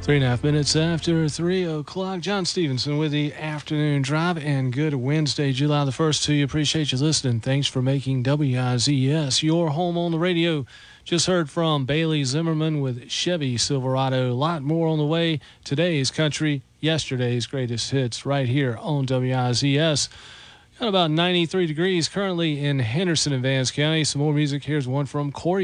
3.5 minutes after 3 o'clock. John Stevenson with the afternoon drive, and good Wednesday, July the 1st to you. Appreciate you listening. Thanks for making WIZS your home on the radio. Just heard from Bailey Zimmerman with Chevy Silverado. A lot more on the way. Today's country, yesterday's greatest hits right here on WIZS. Got about 93 degrees currently in Henderson and Vance County. Some more music. Here's one from Corey